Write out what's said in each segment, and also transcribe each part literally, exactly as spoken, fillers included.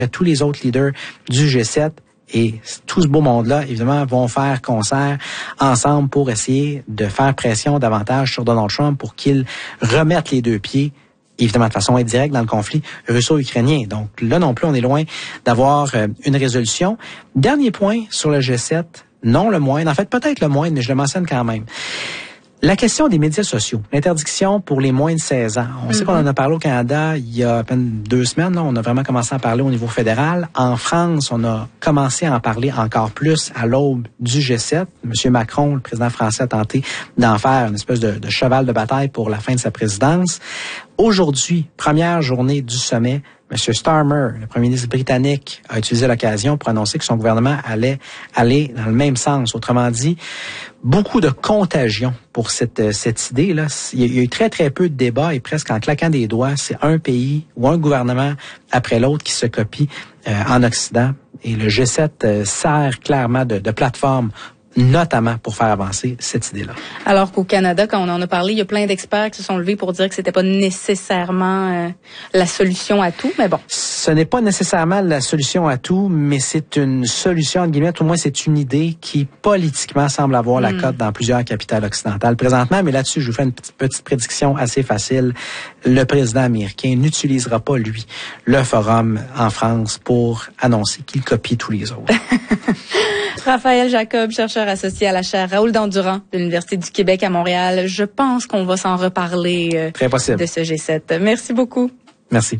tous les autres leaders du G sept et tout ce beau monde-là, évidemment, vont faire concert ensemble pour essayer de faire pression davantage sur Donald Trump pour qu'il remette les deux pieds, évidemment de façon indirecte, dans le conflit russo-ukrainien. Donc là non plus, on est loin d'avoir euh, une résolution. Dernier point sur le G sept, non le moindre, en fait peut-être le moindre, mais je le mentionne quand même. La question des médias sociaux, l'interdiction pour les moins de seize ans. On mm-hmm. sait qu'on en a parlé au Canada il y a à peine deux semaines. Là, on a vraiment commencé à en parler au niveau fédéral. En France, on a commencé à en parler encore plus à l'aube du G sept. Monsieur Macron, le président français, a tenté d'en faire une espèce de, de cheval de bataille pour la fin de sa présidence. Aujourd'hui, première journée du sommet, Monsieur Starmer, le premier ministre britannique, a utilisé l'occasion pour annoncer que son gouvernement allait aller dans le même sens. Autrement dit, beaucoup de contagion pour cette cette idée-là. Il y a eu très, très peu de débats et presque en claquant des doigts, c'est un pays ou un gouvernement après l'autre qui se copie euh, en Occident. Et le G sept euh, sert clairement de, de plateforme, notamment pour faire avancer cette idée-là. Alors qu'au Canada, quand on en a parlé, il y a plein d'experts qui se sont levés pour dire que c'était pas nécessairement euh, la solution à tout, mais bon. Ce n'est pas nécessairement la solution à tout, mais c'est une solution, entre guillemets, au moins c'est une idée qui politiquement semble avoir mm. la cote dans plusieurs capitales occidentales présentement, mais là-dessus, je vous fais une petite, petite prédiction assez facile. Le président américain n'utilisera pas, lui, le forum en France pour annoncer qu'il copie tous les autres. Raphaël Jacob, chercheur associé à la chaire Raoul Dandurand de l'Université du Québec à Montréal. Je pense qu'on va s'en reparler euh, Très possible. de ce G sept. Merci beaucoup. Merci.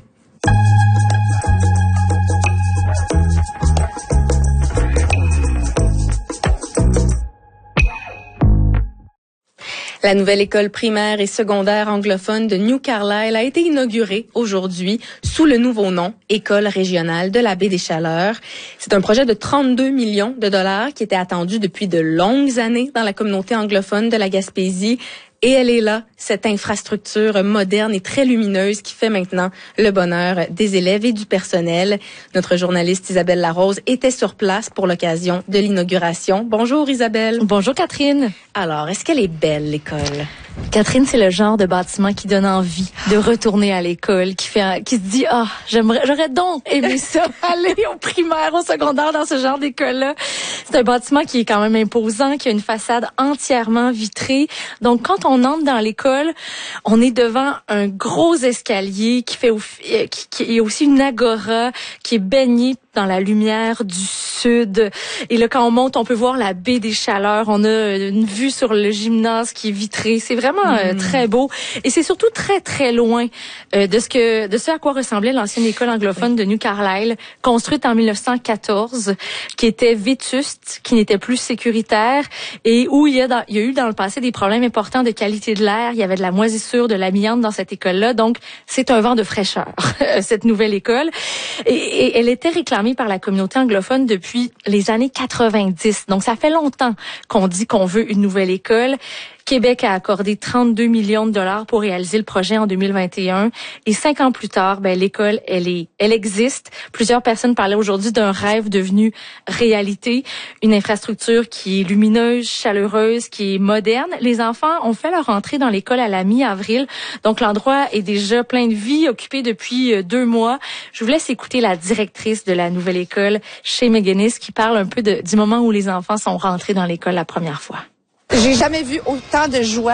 La nouvelle école primaire et secondaire anglophone de New Carlisle a été inaugurée aujourd'hui sous le nouveau nom École régionale de la baie des Chaleurs. C'est un projet de trente-deux millions de dollars qui était attendu depuis de longues années dans la communauté anglophone de la Gaspésie. Et elle est là, cette infrastructure moderne et très lumineuse qui fait maintenant le bonheur des élèves et du personnel. Notre journaliste Isabelle Larose était sur place pour l'occasion de l'inauguration. Bonjour Isabelle. Bonjour Catherine. Alors, est-ce qu'elle est belle l'école? Catherine, c'est le genre de bâtiment qui donne envie de retourner à l'école, qui fait, qui se dit, ah, oh, j'aimerais, j'aurais donc aimé ça, aller au primaire, au secondaire dans ce genre d'école-là. C'est un bâtiment qui est quand même imposant, qui a une façade entièrement vitrée. Donc, quand on entre dans l'école, on est devant un gros escalier qui fait, qui, qui est aussi une agora qui est baignée dans la lumière du sud. Et là, quand on monte, on peut voir la baie des Chaleurs. On a une vue sur le gymnase qui est vitré. C'est vraiment euh, mmh. très beau. Et c'est surtout très, très loin euh, de ce que, de ce à quoi ressemblait l'ancienne école anglophone oui. de New Carlisle, construite en mille neuf cent quatorze, qui était vétuste, qui n'était plus sécuritaire et où il y a, dans, il y a eu dans le passé des problèmes importants de qualité de l'air. Il y avait de la moisissure, de l'amiante dans cette école-là. Donc, c'est un vent de fraîcheur, cette nouvelle école. Et, et elle était réclamée par la communauté anglophone depuis les années quatre-vingt-dix. Donc, ça fait longtemps qu'on dit qu'on veut une nouvelle école. Québec a accordé trente-deux millions de dollars pour réaliser le projet en deux mille vingt et un. Et cinq ans plus tard, ben, l'école, elle est, elle existe. Plusieurs personnes parlaient aujourd'hui d'un rêve devenu réalité. Une infrastructure qui est lumineuse, chaleureuse, qui est moderne. Les enfants ont fait leur entrée dans l'école à la mi-avril. Donc, l'endroit est déjà plein de vie, occupé depuis deux mois. Je vous laisse écouter la directrice de la nouvelle école, Shea McGuinness, qui parle un peu de, du moment où les enfants sont rentrés dans l'école la première fois. J'ai jamais vu autant de joie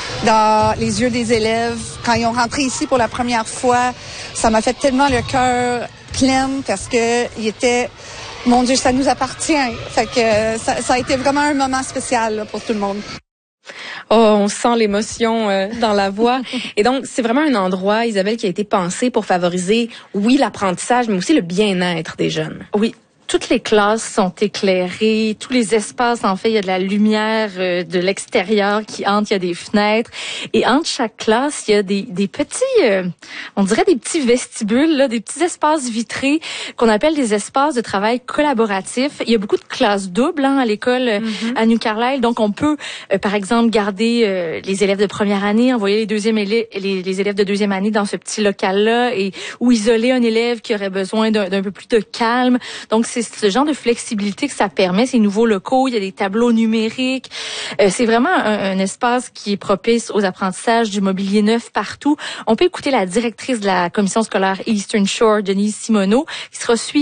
dans les yeux des élèves quand ils ont rentré ici pour la première fois. Ça m'a fait tellement le cœur plein parce que il était, mon Dieu, ça nous appartient. Fait que ça, ça a été vraiment un moment spécial là, pour tout le monde. Oh, on sent l'émotion euh, dans la voix. Et donc, c'est vraiment un endroit, Isabelle, qui a été pensé pour favoriser, oui, l'apprentissage, mais aussi le bien-être des jeunes. Oui. Toutes les classes sont éclairées, tous les espaces, en fait, il y a de la lumière euh, de l'extérieur qui entre, il y a des fenêtres. Et entre chaque classe, il y a des, des petits, euh, on dirait des petits vestibules, là, des petits espaces vitrés qu'on appelle des espaces de travail collaboratif. Il y a beaucoup de classes doubles hein, à l'école mm-hmm. à New Carlisle. Donc, on peut, euh, par exemple, garder euh, les élèves de première année, envoyer les deuxième élèves, les, les élèves de deuxième année dans ce petit local-là et ou isoler un élève qui aurait besoin d'un, d'un peu plus de calme. Donc, c'est c'est ce genre de flexibilité que ça permet, ces nouveaux locaux, il y a des tableaux numériques. Euh, c'est vraiment un, un espace qui est propice aux apprentissages du mobilier neuf partout. On peut écouter la directrice de la commission scolaire Eastern Shore, Denise Simoneau, qui sera suivie